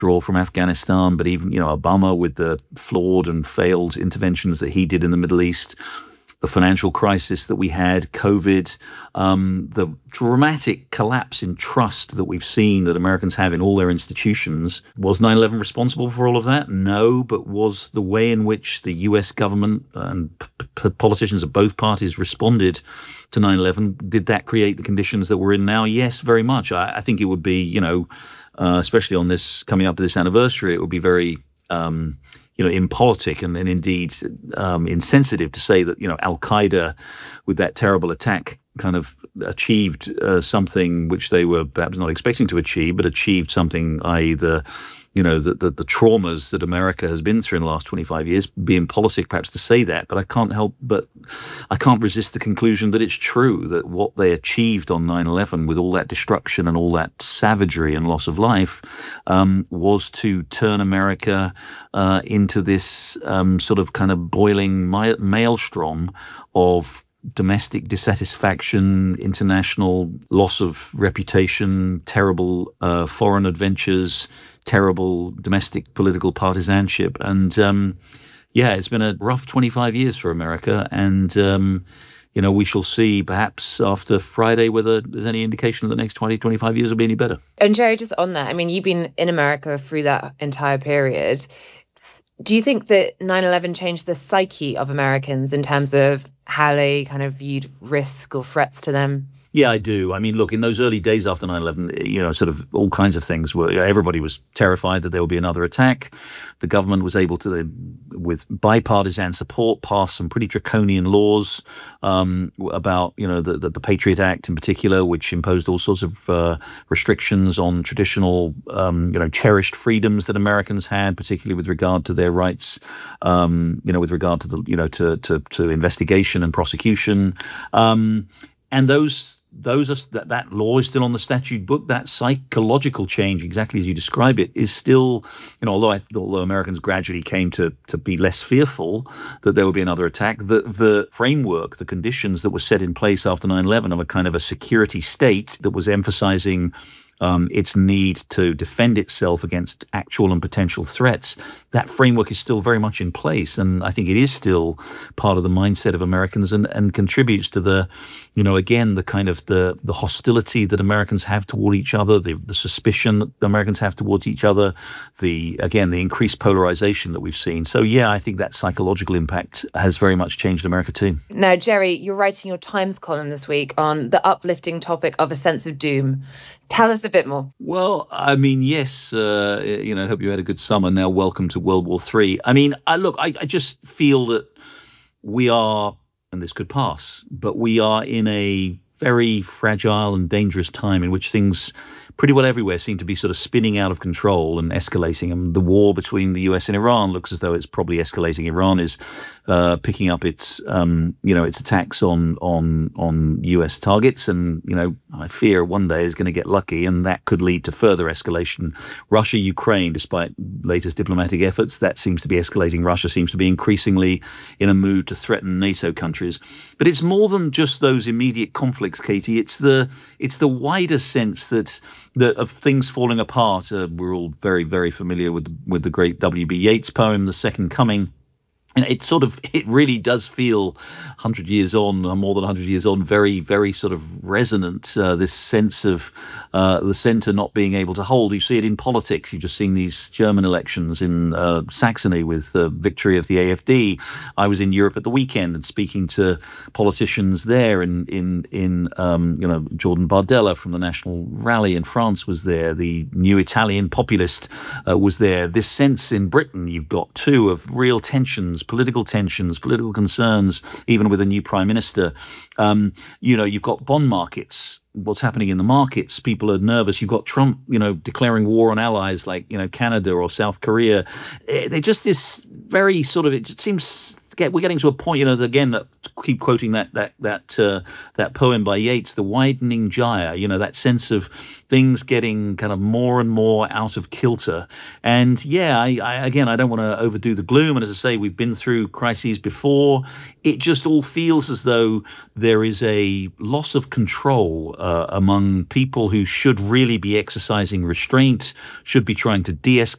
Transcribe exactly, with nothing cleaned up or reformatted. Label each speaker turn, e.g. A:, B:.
A: withdrawal from Afghanistan, but even, you know, Obama with the flawed and failed interventions that he did in the Middle East, the financial crisis that we had, COVID, um, the dramatic collapse in trust that we've seen that Americans have in all their institutions. Was nine eleven responsible for all of that? No, but was the way in which the U S government and p- p- politicians of both parties responded to nine eleven, did that create the conditions that we're in now? Yes, very much. I, I think it would be, you know, uh, especially on this, coming up to this anniversary, it would be very Um, you know, impolitic and, and indeed um, insensitive to say that, you know, Al-Qaeda with that terrible attack kind of achieved uh, something which they were perhaps not expecting to achieve, but achieved something, that is the, you know, the, the, the traumas that America has been through in the last twenty-five years, be impolitic perhaps to say that, but I can't help, but I can't resist the conclusion that it's true, that what they achieved on nine eleven with all that destruction and all that savagery and loss of life um, was to turn America uh, into this um, sort of kind of boiling ma- maelstrom of domestic dissatisfaction, international loss of reputation, terrible uh, foreign adventures, terrible domestic political partisanship. And um, yeah, it's been a rough twenty-five years for America. And, um, you know, we shall see perhaps after Friday whether there's any indication that the next twenty, twenty-five years will be any better.
B: And Jerry, just on that, I mean, you've been in America through that entire period. Do you think that nine eleven changed the psyche of Americans in terms of how they kind of viewed risk or threats to them?
A: Yeah, I do. I mean, look, in those early days after nine eleven, you know, sort of all kinds of things were, everybody was terrified that there would be another attack. The government was able to, with bipartisan support, pass some pretty draconian laws um, about, you know, the, the, the Patriot Act in particular, which imposed all sorts of uh, restrictions on traditional, um, you know, cherished freedoms that Americans had, particularly with regard to their rights, um, you know, with regard to the, you know, to, to, to investigation and prosecution. Um, and those Those are, that, that law is still on the statute book. That psychological change, exactly as you describe it, is still, you know, although I, although Americans gradually came to to be less fearful that there would be another attack, the the framework, the conditions that were set in place after nine eleven of a kind of a security state that was emphasizing Um, its need to defend itself against actual and potential threats, that framework is still very much in place. And I think it is still part of the mindset of Americans and, and contributes to the, you know, again, the kind of the, the hostility that Americans have toward each other, the, the suspicion that Americans have towards each other, the, again, the increased polarization that we've seen. So, yeah, I think that psychological impact has very much changed America too.
B: Now, Jerry, you're writing your Times column this week on the uplifting topic of a sense of doom. Tell us a bit more.
A: Well, I mean, yes, uh, you know, I hope you had a good summer. Now, welcome to World War Three. I mean, I look, I, I just feel that we are, and this could pass, but we are in a very fragile and dangerous time in which things pretty well everywhere seem to be sort of spinning out of control and escalating. And the war between the U S and Iran looks as though it's probably escalating. Iran is uh, picking up its, um, you know, its attacks on on on U S targets, and you know, I fear one day is going to get lucky, and that could lead to further escalation. Russia, Ukraine, despite latest diplomatic efforts, that seems to be escalating. Russia seems to be increasingly in a mood to threaten NATO countries. But it's more than just those immediate conflicts, Katie. It's the it's the wider sense that. The, of things falling apart. Uh, we're all very, very familiar with with the great W B Yeats poem, The Second Coming. And it sort of, it really does feel one hundred years on, or more than one hundred years on, very, very sort of resonant, uh, this sense of uh, the centre not being able to hold. You see it in politics. You've just seen these German elections in uh, Saxony with the victory of the A F D. I was in Europe at the weekend and speaking to politicians there in, in, in um, you know, Jordan Bardella from the National Rally in France was there. The new Italian populist uh, was there. This sense in Britain, you've got too, of real tensions, political tensions, political concerns, even with a new prime minister. Um, you know, you've got bond markets, what's happening in the markets. People are nervous. You've got Trump, you know, declaring war on allies like, you know, Canada or South Korea. They're just this very sort of, it seems get we're getting to a point, you know, that, again, uh, to keep quoting that that that uh, that poem by Yeats, the widening gyre. You know, that sense of things getting kind of more and more out of kilter. And yeah, I, I again, I don't want to overdo the gloom. And as I say, we've been through crises before. It just all feels as though there is a loss of control uh, among people who should really be exercising restraint, should be trying to de-escalate